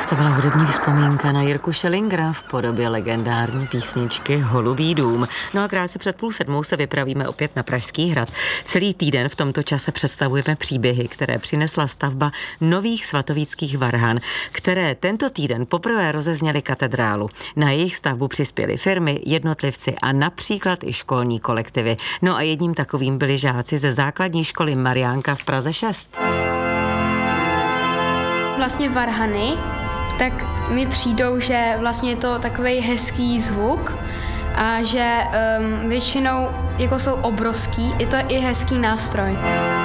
Tak to byla hudební vzpomínka na Jirku Schillingera v podobě legendární písničky Holubý dům. No a krátce před 6:30 se vypravíme opět na Pražský hrad. Celý týden v tomto čase představujeme příběhy, které přinesla stavba nových svatovíckých varhan, které tento týden poprvé rozezněly katedrálu. Na jejich stavbu přispěly firmy, jednotlivci a například i školní kolektivy. No a jedním takovým byli žáci ze základní školy Mariánka v Praze 6. Vlastně varhany, tak mi přijdou, že vlastně je to takový hezký zvuk a že většinou jako jsou obrovský, je to i hezký nástroj.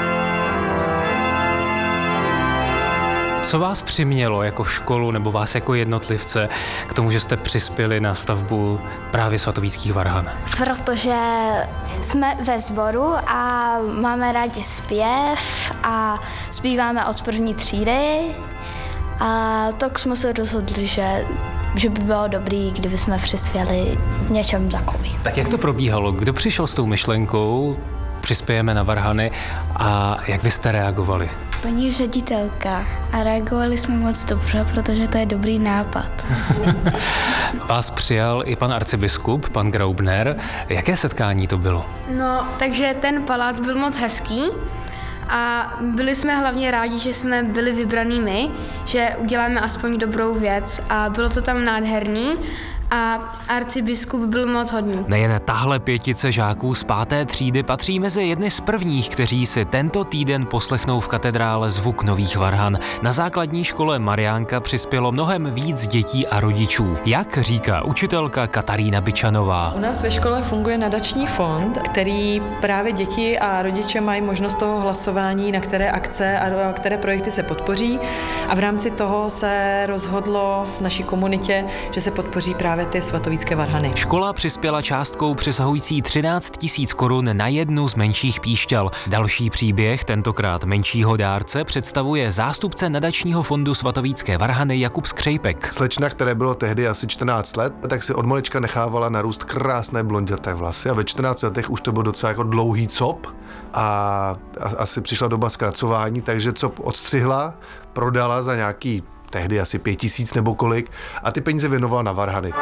Co vás přimělo jako školu nebo vás jako jednotlivce k tomu, že jste přispěli na stavbu právě svatovíckých varhan? Protože jsme ve sboru a máme rádi zpěv a zpíváme od první třídy a tak jsme se rozhodli, že by bylo dobrý, kdyby jsme přispěli něčem takovým. Tak jak to probíhalo? Kdo přišel s tou myšlenkou, přispějeme na varhany a jak vy jste reagovali? Paní ředitelka a reagovali jsme moc dobře, protože to je dobrý nápad. Vás přijal i pan arcibiskup, pan Graubner. Jaké setkání to bylo? No, takže ten palác byl moc hezký a byli jsme hlavně rádi, že jsme byli vybraný my, že uděláme aspoň dobrou věc a bylo to tam nádherný. A arcibiskup byl moc hodný. Nejen tahle pětice žáků z 5. třídy patří mezi jedny z prvních, kteří si tento týden poslechnou v katedrále zvuk nových varhan. Na základní škole Mariánka přispělo mnohem víc dětí a rodičů. Jak říká učitelka Katarína Byčanová. U nás ve škole funguje nadační fond, který právě děti a rodiče mají možnost toho hlasování, na které akce a které projekty se podpoří. A v rámci toho se rozhodlo v naší komunitě, že se podpoří právě ty svatovícké varhany. Škola přispěla částkou přesahující 13 000 korun na jednu z menších píšťal. Další příběh, tentokrát menšího dárce, představuje zástupce nadačního fondu svatovícké varhany Jakub Skřejpek. Slečna, které bylo tehdy asi 14 let, tak si od malička nechávala narůst krásné blonděté vlasy a ve 14 letech už to byl docela jako dlouhý cop a asi přišla doba zkracování, takže cop odstřihla, prodala za nějaký tehdy asi 5 000 nebo kolik a ty peníze věnoval na varhany.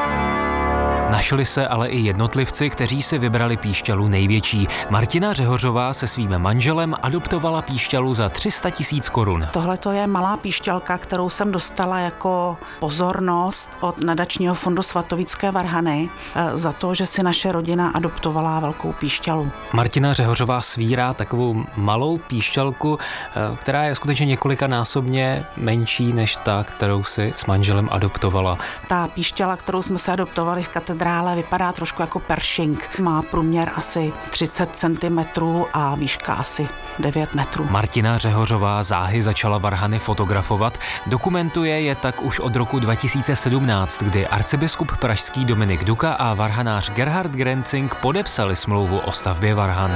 Našli se ale i jednotlivci, kteří si vybrali píšťalu největší. Martina Řehořová se svým manželem adoptovala píšťalu za 300 000 korun. Tohle to je malá píšťalka, kterou jsem dostala jako pozornost od nadačního fondu svatovícké varhany za to, že si naše rodina adoptovala velkou píšťalu. Martina Řehořová svírá takovou malou píšťalku, která je skutečně několikanásobně menší než ta, kterou si s manželem adoptovala. Ta píšťala, kterou jsme se adoptovali v katedrále, vypadá trošku jako peršink. Má průměr asi 30 cm a výška asi 9 metrů. Martina Řehořová záhy začala varhany fotografovat. Dokumentuje je tak už od roku 2017, kdy arcibiskup pražský Dominik Duka a varhanář Gerhard Grenzing podepsali smlouvu o stavbě varhan.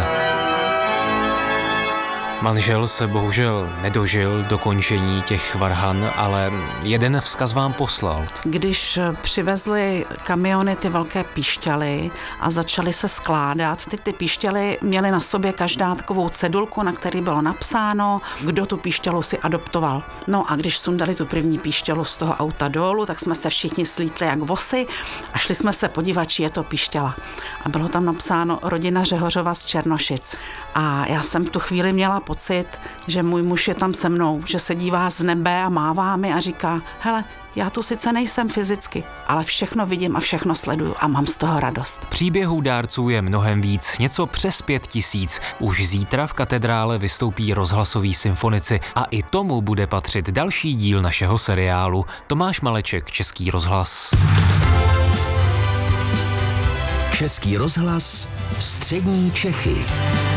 Manžel se bohužel nedožil dokončení těch varhan, ale jeden vzkaz vám poslal. Když přivezli kamiony ty velké píšťaly a začaly se skládat, ty píšťaly měly na sobě každá takovou cedulku, na který bylo napsáno, kdo tu píšťalu si adoptoval. No a když sundali tu první píšťalu z toho auta dolů, tak jsme se všichni slítli jak vosy a šli jsme se podívat, či je to píšťala. A bylo tam napsáno rodina Řehořova z Černošic. A já jsem tu chvíli měla pocit, že můj muž je tam se mnou, že se dívá z nebe a mává mi a říká, hele, já tu sice nejsem fyzicky, ale všechno vidím a všechno sleduju a mám z toho radost. Příběhů dárců je mnohem víc, něco přes 5 000. Už zítra v katedrále vystoupí rozhlasoví symfonici a i tomu bude patřit další díl našeho seriálu. Tomáš Maleček, Český rozhlas. Český rozhlas, střední Čechy.